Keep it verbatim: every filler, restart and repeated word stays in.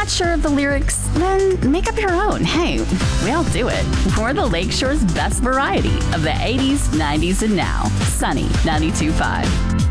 not sure of the lyrics? Then make up your own. Hey, we all do it. We're the Lakeshore's best variety of the eighties, nineties, and now. Sunny ninety-two point five.